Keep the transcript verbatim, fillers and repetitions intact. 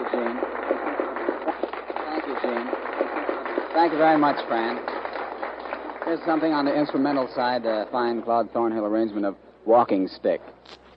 Gene. Thank you, Gene. Thank you very much, Fran. Here's something on the instrumental side, a fine Claude Thornhill arrangement of Walking Stick.